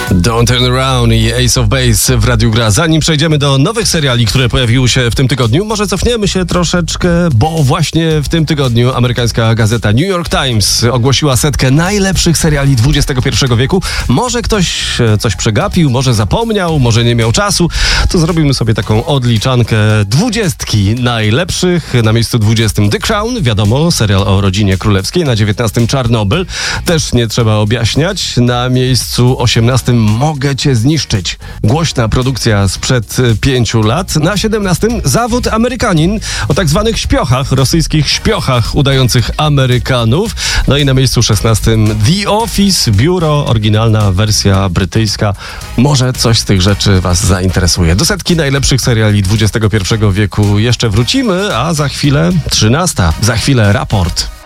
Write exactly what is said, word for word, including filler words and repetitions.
Don't Turn Around i Ace of Base w Radiu Gra. Zanim przejdziemy do nowych seriali, które pojawiły się w tym tygodniu, może cofniemy się troszeczkę, bo właśnie w tym tygodniu amerykańska gazeta New York Times ogłosiła setkę najlepszych seriali dwudziestego pierwszego wieku. Może ktoś coś przegapił, może zapomniał, może nie miał czasu, to zrobimy sobie taką odliczankę dwudziestki najlepszych. Na miejscu dwudziestym The Crown, wiadomo, serial o rodzinie królewskiej. Na dziewiętnastym Czarnobyl, też nie trzeba objaśniać. Na miejscu osiemnastym Mogę cię zniszczyć. Głośna produkcja sprzed pięciu lat. Na siedemnastym Zawód Amerykanin o tak zwanych śpiochach, rosyjskich śpiochach udających Amerykanów. No i na miejscu szesnastym The Office, biuro, oryginalna wersja brytyjska. Może coś z tych rzeczy was zainteresuje. Do setki najlepszych seriali dwudziestego pierwszego wieku jeszcze wrócimy, a za chwilę trzynasta. Za chwilę raport.